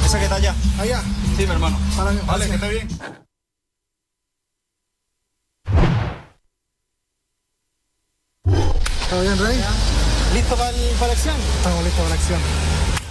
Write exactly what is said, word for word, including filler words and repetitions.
Esa que está allá. Allá. Sí, mi hermano. Para mí. Vale, que esté bien. ¿Todo bien, Rey? ¿Listo para, el, para la acción? Estamos listos para la acción.